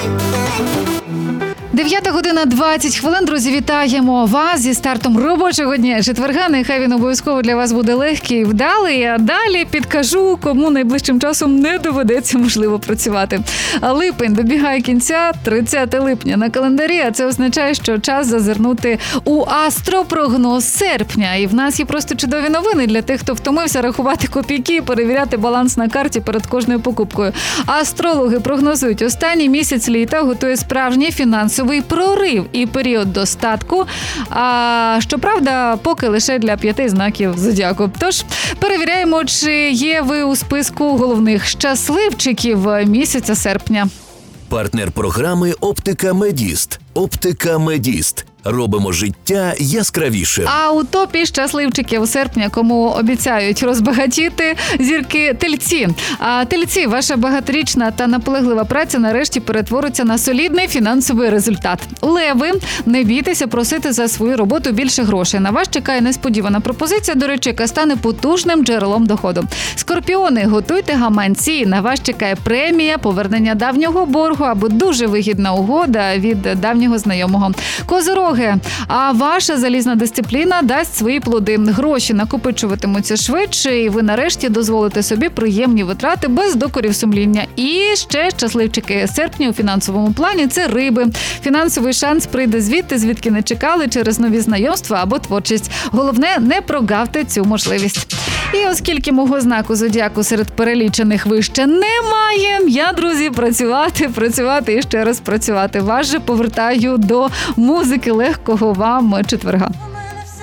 9:20. Друзі, вітаємо вас зі стартом робочого дня четверга. Нехай він обов'язково для вас буде легкий і вдалий. А далі підкажу, кому найближчим часом не доведеться, можливо, працювати. Липень добігає кінця, 30 липня на календарі, а це означає, що час зазирнути у астропрогноз серпня. І в нас є просто чудові новини для тих, хто втомився рахувати копійки, перевіряти баланс на карті перед кожною покупкою. Астрологи прогнозують, останній місяць літа готує справжній фінансовий прорив і період достатку, щоправда, поки лише для 5 знаків зодіаку. Тож, перевіряємо, чи є ви у списку головних щасливчиків місяця серпня. Партнер програми «Оптика Медіст». «Оптика Медіст». Робимо життя яскравішим. А у топі щасливчиків серпня, кому обіцяють розбагатіти, зірки Тельці. А Тельці, ваша багаторічна та наполеглива праця нарешті перетвориться на солідний фінансовий результат. Леви, не бійтеся просити за свою роботу більше грошей. На вас чекає несподівана пропозиція, до речі, яка стане потужним джерелом доходу. Скорпіони, готуйте гаманці. На вас чекає премія, повернення давнього боргу або дуже вигідна угода від давнього знайомого. Козороги, а ваша залізна дисципліна дасть свої плоди. Гроші накопичуватимуться швидше, і ви нарешті дозволите собі приємні витрати без докорів сумління. І ще щасливчики серпня у фінансовому плані – це риби. Фінансовий шанс прийде звідки не чекали, через нові знайомства або творчість. Головне, не прогавте цю можливість. І оскільки мого знаку зодіаку серед перелічених вище немає, я, друзі, працювати і ще раз працювати. Вас же повертаю до музики легкого вам четверга.